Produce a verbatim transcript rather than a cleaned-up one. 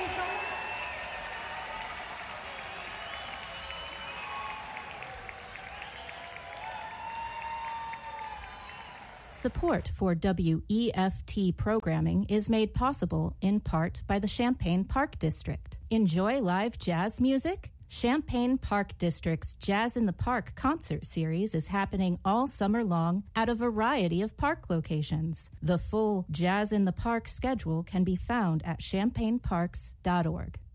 chanson. Support for W E F T programming is made possible in part by the Champaign Park District. Enjoy live jazz music? Champaign Park District's Jazz in the Park concert series is happening all summer long at a variety of park locations. The full Jazz in the Park schedule can be found at champaign parks dot org.